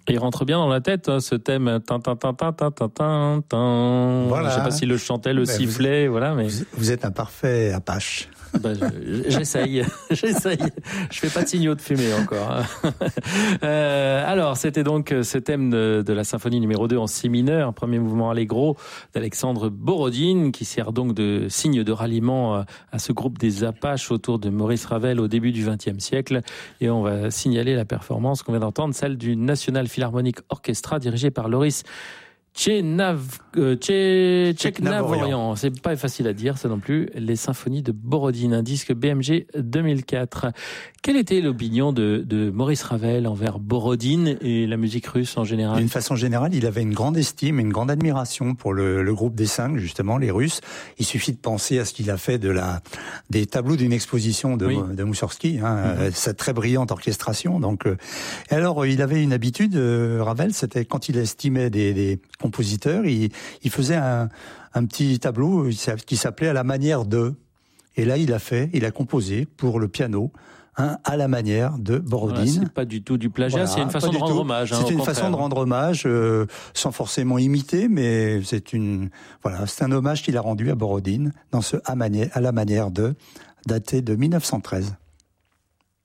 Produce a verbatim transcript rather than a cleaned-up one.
Il rentre bien dans la tête, hein, ce thème. Tin, tin, tin, tin, tin, tin, tin, tin. Voilà. Je sais pas s'il le chantait, le ben sifflait, vous, voilà. Mais vous, vous êtes un parfait Apache. Ben, je, j'essaye, j'essaye. Je fais pas de signaux de fumée encore. Euh, alors, c'était donc ce thème de, de la symphonie numéro deux en si mineur, un premier mouvement allegro d'Alexandre Borodine, qui sert donc de signe de ralliement à ce groupe des Apaches autour de Maurice Ravel au début du vingtième siècle. Et on va signaler la performance qu'on vient d'entendre, celle du National Philharmonic Orchestra, dirigé par Loris Tchenav, euh, Tché, Tcheknavorian. C'est pas facile à dire, ça non plus. Les symphonies de Borodine, un disque B M G deux mille quatre. Quelle était l'opinion de, de Maurice Ravel envers Borodine et la musique russe en général? D'une façon générale, il avait une grande estime, une grande admiration pour le, le groupe des cinq, justement, les Russes. Il suffit de penser à ce qu'il a fait de la, des tableaux d'une exposition de, oui. de Moussorgsky, hein, mm-hmm. cette très brillante orchestration. Donc, euh, et alors, il avait une habitude, euh, Ravel, c'était quand il estimait des, des compositeurs, il, il faisait un, un petit tableau qui s'appelait À la manière de. Et là, il a fait, il a composé pour le piano, Hein, à la manière de Borodine. Voilà, c'est pas du tout du plagiat, voilà, c'est une façon de rendre tout. hommage. Hein, c'est une contraire. façon de rendre hommage, euh, sans forcément imiter, mais c'est une, voilà, c'est un hommage qu'il a rendu à Borodine dans ce à, manière, à la manière de, daté de mille neuf cent treize.